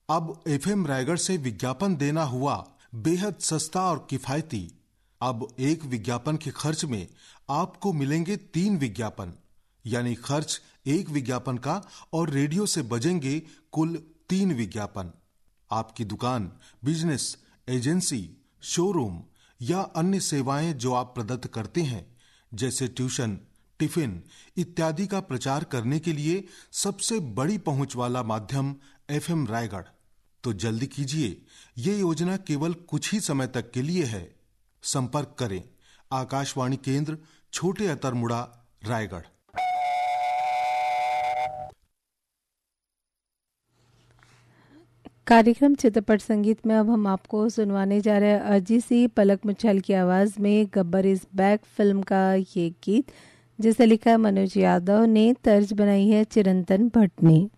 अब एफएम रायगढ़ से विज्ञापन देना हुआ बेहद सस्ता और किफायती। अब एक विज्ञापन के खर्च में आपको मिलेंगे 3 विज्ञापन, यानी खर्च एक विज्ञापन का और रेडियो से बजेंगे कुल 3 विज्ञापन। आपकी दुकान, बिजनेस, एजेंसी, शोरूम या अन्य सेवाएं जो आप प्रदत्त करते हैं, जैसे ट्यूशन, टिफिन इत्यादि का प्रचार करने के लिए सबसे बड़ी पहुंच वाला माध्यम एफएम रायगढ़। तो जल्दी कीजिए, ये योजना केवल कुछ ही समय तक के लिए है। संपर्क करें आकाशवाणी केंद्र, छोटे अतरमुड़ा, रायगढ़। कार्यक्रम चित्रपट संगीत में अब हम आपको सुनवाने जा रहे हैं अरिजीत सिंह पलक मुच्छल की आवाज़ में गब्बर इज बैक फिल्म का ये गीत, जिसे लिखा मनोज यादव ने, तर्ज बनाई है चिरंतन भट्ट ने।